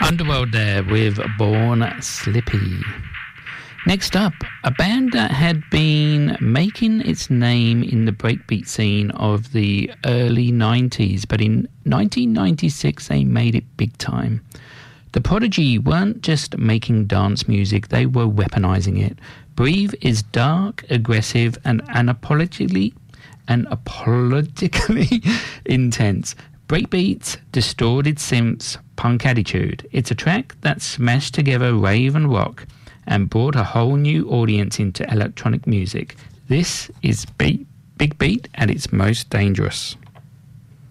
Underworld there with Born Slippy. Next up, a band that had been making its name in the breakbeat scene of the early 90s, but in 1996 they made it big time. The Prodigy weren't just making dance music, they were weaponizing it. Breathe is dark, aggressive, and unapologetically intense. Breakbeats, distorted synths, punk attitude. It's a track that smashed together rave and rock and brought a whole new audience into electronic music. This is Big Beat at its most dangerous.